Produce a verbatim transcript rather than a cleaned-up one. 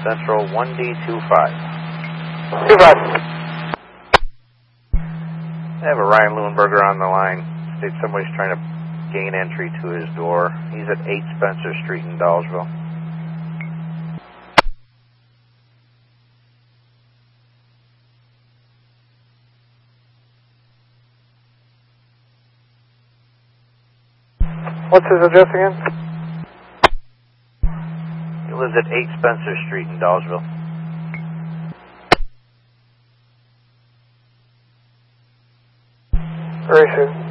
Central one D two five. two five. I have a Ryan Leuenberger on the line. States somebody's trying to gain entry to his door. He's at eight Spencer Street in Dallsville. What's his address again? He lives at eight Spencer Street in Dallsville. Very soon.